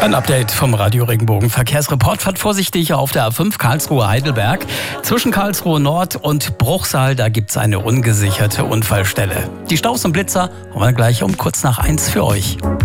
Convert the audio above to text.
Ein Update vom Radio Regenbogen Verkehrsreport. Fahrt vorsichtig auf der A5 Karlsruhe-Heidelberg. Zwischen Karlsruhe Nord und Bruchsal, da gibt's eine ungesicherte Unfallstelle. Die Staus und Blitzer haben wir gleich um kurz nach 1 für euch.